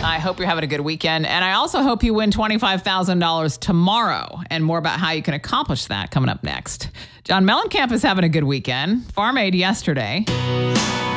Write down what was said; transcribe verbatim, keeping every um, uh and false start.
I hope you're having a good weekend. And I also hope you win twenty-five thousand dollars tomorrow. And more about how you can accomplish that coming up next. John Mellencamp is having a good weekend. Farm Aid yesterday.